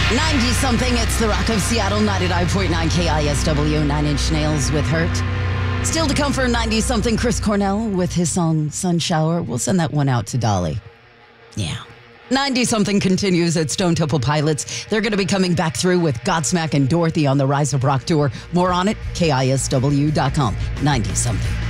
90 something, it's the Rock of Seattle, 99.9 KISW, 9 Inch Nails with Hurt. Still to come for 90 something, Chris Cornell with his song Sun Shower. We'll send that one out to Dolly. Yeah. 90 something continues at Stone Temple Pilots. They're going to be coming back through with Godsmack and Dorothy on the Rise of Rock tour. More on it, KISW.com. 90 something.